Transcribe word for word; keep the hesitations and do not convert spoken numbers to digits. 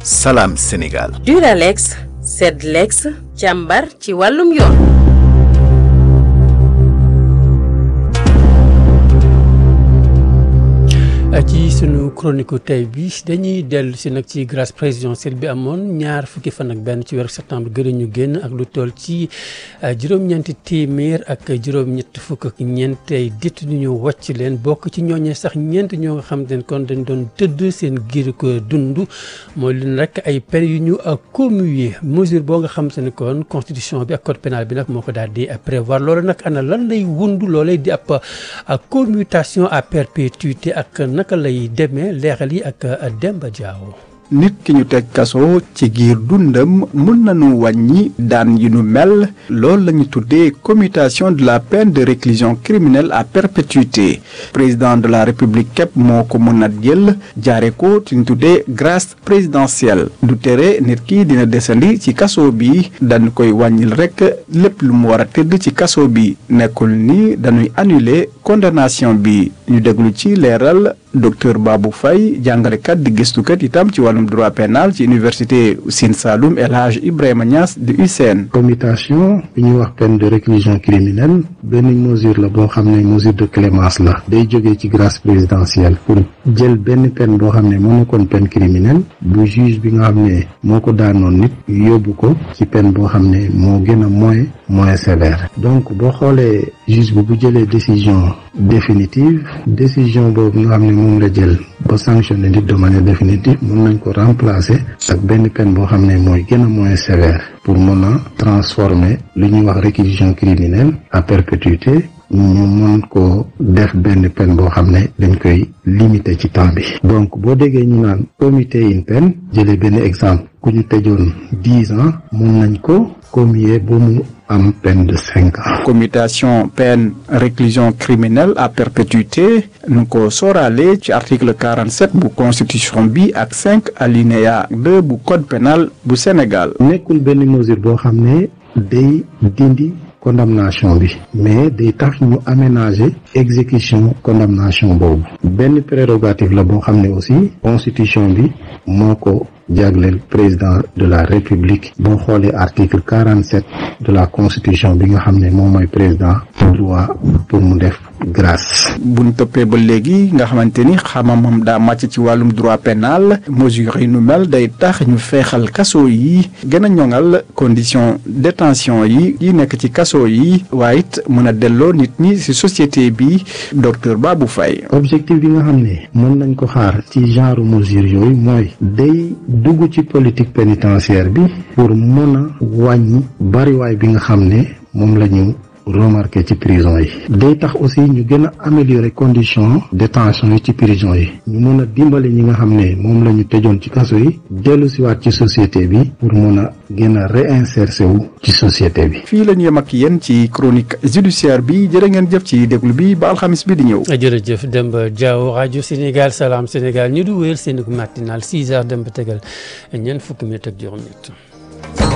Salam Sénégal. Duralex, Sedlex, càmbar ci wàllum yoon. ci sunu chronique tey bi dañuy dellu si nag ci grâce présidentielle bi amoon ñaar fukki fan ak benn ci weeru septembre gën ñu génn ak lu toll ci juróom-ñeenti téeméer ak juróom-ñett fukk ak ñeentey détenu ñu wàcc leen bokk ci ñooñee sax ñeent ñoo nga xam ne kon dañ doon tëdd seen giir ko dund mooy leen rek ay peine yu ñu commué mesure boo nga xam te ne kon constitution bi ak code pénal bi nag moo ko daal di prévoir loolu nag ana lan lay wundu loolee di ab commutation à perpétuité ak naka lay demee leeral yi ak Demba Diaw. nit ki ñu teg kaso ci giir dundam mën nañu wàññi daan yi nu mel loolu la ñu tuddee commutation de la peine de réclusion criminelle à perpétuité président de la république képp moo ko mën a jël jaare ko ci ñu tuddee grâce présidentielle du tere nit ki dina desandi ci kaso bi dañu koy wàññil rek lépp lu mu war a tëdd ci kaso bi nekkul ni dañuy annuler condamnation bi ñu déglu ci leeral docteur Babou Faye jàngalekat di gëstukat itam ci wàllum droit pénal ci université Sine Saloum El Hadj Ibrahima Niass di U C N. commutation bi ñuy wax peine de réclusion criminelle benn mesure la boo xam ne mesure de clémence la day jógee ci grâce présidentielle pour jël benn peine boo xam ne moo nekkoon peine criminelle bu juge bi nga xam ne moo ko daanoon nit yóbbu ko ci peine boo xam ne moo gën a moins moins sévère donc boo xoolee juge bi bu jëlee décision définitive décision boobu nga xam ne moom la jël ba sanctionné nit de manière définitive mën nañ ko remplacer ak benn peine boo xam ne mooy gën a moins sévère pour mën a transformer lu ñuy wax réclusion criminelle à perpétuité ñu mën ko def benn peine boo xam ne dañ koy limiter ci temps bi donc boo déggee ñu naan commuter une peine jëlee benn exemple ku ñu tëjoon dix ans mën nañ ko commuer ba mu am peine de cinq ans. commutation peine réclusion criminelle à perpétuité nu ko sóoraale ci article quarante-sept bu constitution bi ak cinq alinéa deux bu code pénal bu Sénégal. nekkul benn mesure boo xam ne day dindi condamnation bi mais day tax ñu aménager exécution condamnation boobu benn prérogative la boo xam ne aussi constitution bi moo ko jagleel président de la république boo xoolee article quarante-sept de la constitution bi nga xam ne moom mooy président droit pour mu def grâce. buñ toppee ba léegi nga xamante ni xamamam daa màcc ci wàllum droit pénal mesure yi nu mel day tax ñu feexal kaso yi gën a ñoŋal condition détention yi yi nekk ci kaso yi waaye it mën a delloo nit ñi ci société bi docteur Babou Faye. objectif bi nga xam ne mën nañ ko xaar ci genre mesure yooyu mooy day dugg ci politique pénitentiaire bi pour mën a wàññi bariwaay bi nga xam ne moom la ñu remarqué ci prison yi day tax aussi ñu gën a améliorer condition détention yi ci prison yi ñu mën a dimbali ñi nga xam ne moom la ñu tëjoon ci kaso yi dellu siwaat ci société bi pour mën a gën a réinsérer wu ci société bi. fii la ñu yem ak yéen ci chronique judiciaire bi jërë ngeen jëf ci déglu bi ba alxamis bi di ñëw. jërëjëf Demba Diaw rajo Sénégal Salam Sénégal ñu du wéer seen matinal six heures dem ba tegal ñeent fukki minutes ak juróom-ñett.